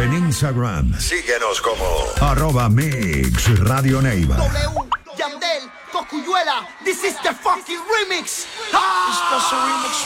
En Instagram, síguenos como @Mix Radio Neiva. W, Yandel, Cocuyuela, this is the fucking remix. Ah! Special remix